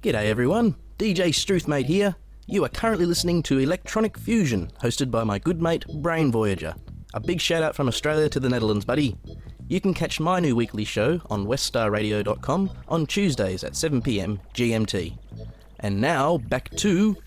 G'day everyone, DJ Struthmate here. You are currently listening to Electronic Fusion, hosted by my good mate Brain Voyager. A big shout out from Australia to the Netherlands, buddy. You can catch my new weekly show on weststarradio.com on Tuesdays at 7pm GMT. And now, back to